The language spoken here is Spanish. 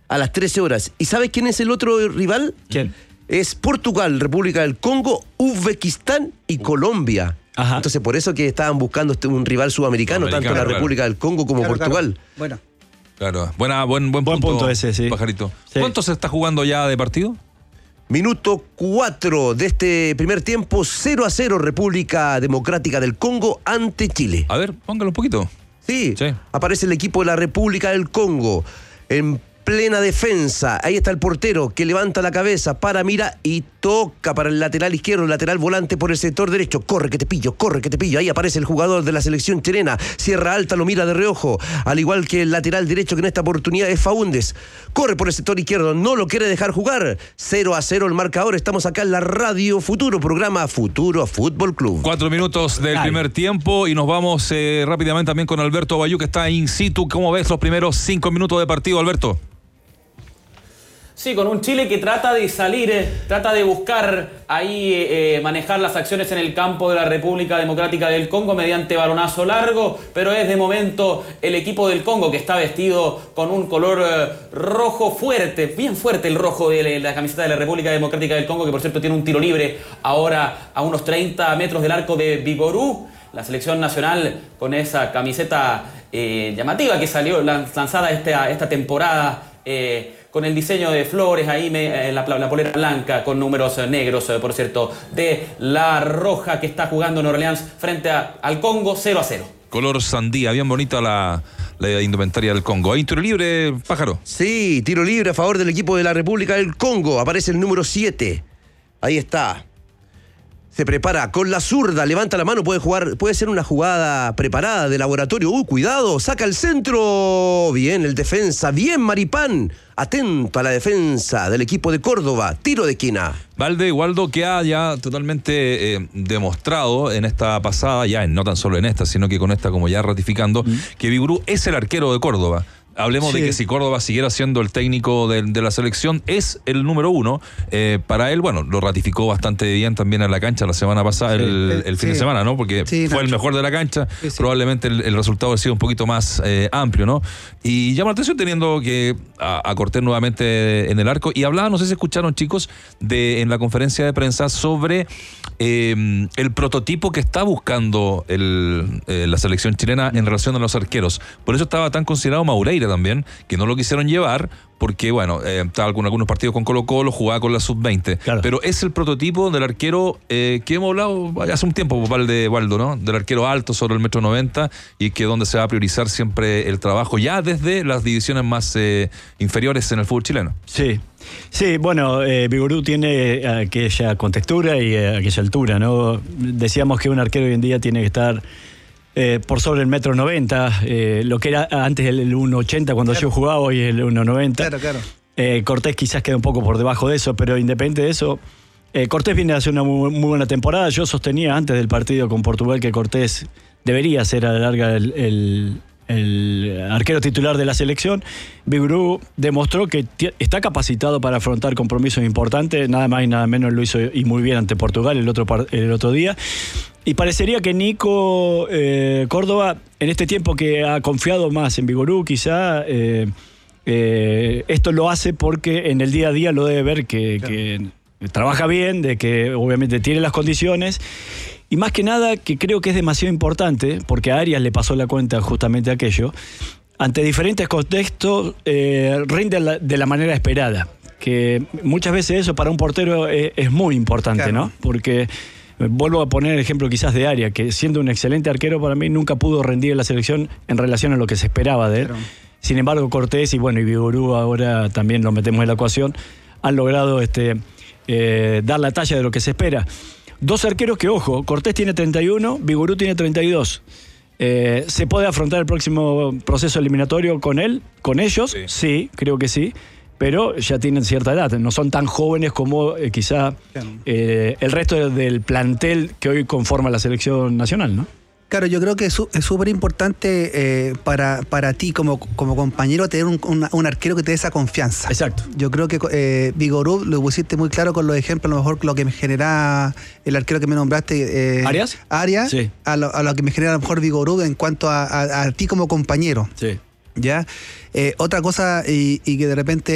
a las 13 horas. ¿Y sabes quién es el otro rival? ¿Quién? Es Portugal, República del Congo, Uzbekistán y Colombia. Ajá. Entonces, por eso que estaban buscando un rival sudamericano, tanto la República del Congo como Portugal. Claro. Bueno. Claro, buen punto ese, sí. Pajarito. Sí. ¿Cuánto se está jugando ya de partido? Minuto 4 de este primer tiempo, 0-0 República Democrática del Congo ante Chile. A ver, póngalo un poquito. Sí, Sí. aparece el equipo de la República del Congo en plena defensa. Ahí está el portero que levanta la cabeza, mira y toca para el lateral izquierdo, el lateral volante por el sector derecho. Corre que te pillo. Ahí aparece el jugador de la selección chilena. Sierra Alta lo mira de reojo, al igual que el lateral derecho que en esta oportunidad es Faúndez. Corre por el sector izquierdo, no lo quiere dejar jugar. 0-0 el marcador. Estamos acá en la Radio Futuro, programa Futuro Fútbol Club. 4 minutos del primer tiempo y nos vamos rápidamente también con Alberto Bayú, que está in situ. ¿Cómo ves los primeros 5 minutos de partido, Alberto? Sí, con un Chile que trata de salir, trata de buscar ahí manejar las acciones en el campo de la República Democrática del Congo mediante balonazo largo, pero es de momento el equipo del Congo que está vestido con un color rojo fuerte, bien fuerte el rojo de la camiseta de la República Democrática del Congo, que por cierto tiene un tiro libre ahora a unos 30 metros del arco de Vigorú. La selección nacional con esa camiseta llamativa que salió lanzada esta temporada, con el diseño de flores, ahí la polera blanca con números negros, por cierto, de la roja que está jugando en Orleans frente al Congo, 0-0. Color sandía, bien bonita la indumentaria del Congo. ¿Hay tiro libre, Pájaro? Sí, tiro libre a favor del equipo de la República del Congo. Aparece el número 7. Ahí está. Se prepara con la zurda, levanta la mano, puede ser una jugada preparada de laboratorio. Cuidado, saca el centro. Bien, el defensa, bien Maripán. Atento a la defensa del equipo de Córdoba. Tiro de esquina. Valde, Waldo, que ha ya totalmente demostrado en esta pasada, no tan solo en esta, sino que con esta como ya ratificando, que Vigorú es el arquero de Córdoba. Hablemos de que si Córdoba siguiera siendo el técnico de la selección, es el número 1. Para él, lo ratificó bastante bien también en la cancha la semana pasada, el fin de semana, ¿no? Porque fue el mejor de la cancha. Probablemente el resultado ha sido un poquito más amplio, ¿no? Y llama la atención teniendo que a Cortés nuevamente en el arco. Y hablaba, no sé si escucharon, chicos, en la conferencia de prensa sobre el prototipo que está buscando la selección chilena en relación a los arqueros. Por eso estaba tan considerado Maureira también, que no lo quisieron llevar porque, estaba con algunos partidos con Colo-Colo, jugaba con la sub-20. Claro. Pero es el prototipo del arquero que hemos hablado hace un tiempo, Waldo, ¿no? Del arquero alto sobre el 1,90 m, y que donde se va a priorizar siempre el trabajo ya desde las divisiones más inferiores en el fútbol chileno. Sí. Sí, Vigorú tiene aquella contextura y aquella altura, ¿no? Decíamos que un arquero hoy en día tiene que estar por sobre el 1,90 m, lo que era antes el 1,80 cuando yo jugaba, hoy el 1,90. Claro. Cortés quizás queda un poco por debajo de eso, pero independiente de eso, Cortés viene a hacer una muy buena temporada. Yo sostenía antes del partido con Portugal que Cortés debería ser a la larga el arquero titular de la selección. Vigorú demostró que está capacitado para afrontar compromisos importantes, nada más y nada menos lo hizo y muy bien ante Portugal el otro día. Y parecería que Nico Córdoba, en este tiempo que ha confiado más en Vigorú, quizá esto lo hace porque en el día a día lo debe ver que trabaja bien, de que obviamente tiene las condiciones. Y más que nada, que creo que es demasiado importante, porque a Arias le pasó la cuenta justamente aquello, ante diferentes contextos rinde de la manera esperada. Que muchas veces eso para un portero es muy importante, ¿no? Porque vuelvo a poner el ejemplo quizás de Arias, que siendo un excelente arquero para mí nunca pudo rendir en la selección en relación a lo que se esperaba de él. Sin embargo, Cortés y Vigorú, ahora también lo metemos en la ecuación, han logrado dar la talla de lo que se espera. Dos arqueros que, ojo, Cortés tiene 31, Vigorú tiene 32. ¿Se puede afrontar el próximo proceso eliminatorio con ellos? Sí, creo que sí. Pero ya tienen cierta edad, no son tan jóvenes como quizá el resto del plantel que hoy conforma la selección nacional, ¿no? Claro, yo creo que es súper importante para ti como compañero tener un arquero que te dé esa confianza. Exacto. Yo creo que Vigorú lo pusiste muy claro con los ejemplos, a lo mejor lo que me genera el arquero que me nombraste. ¿Arias? Sí. A lo que me genera a lo mejor Vigorú en cuanto a ti como compañero. Sí. ¿Ya? Otra cosa y que de repente